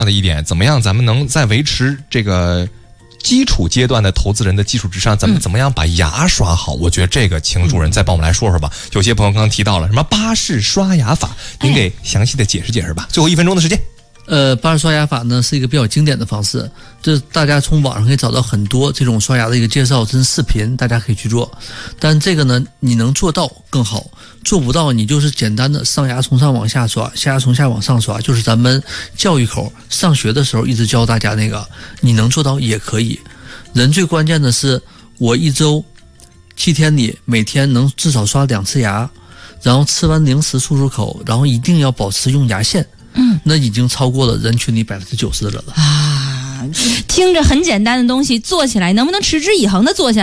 的一点，怎么样咱们能在维持这个基础阶段的投资人的基础之上，咱们怎么样把牙刷好？我觉得这个请主任再帮我们来说说吧。有些朋友刚刚提到了什么巴氏刷牙法，您给详细的解释解释吧。最后1分钟的时间。 巴氏刷牙法呢是一个比较经典的方式，这大家从网上可以找到很多这种刷牙的一个介绍跟视频，大家可以去做。但这个呢，你能做到更好，做不到你就是简单的上牙从上往下刷，下牙从下往上刷，就是咱们教育口上学的时候一直教大家那个，你能做到也可以。人最关键的是，我1周7天里每天能至少刷2次牙，然后吃完零食漱漱口，然后一定要保持用牙线。那已经超过了人群里90%的人了啊！听着很简单的东西，做起来能不能持之以恒的做下来？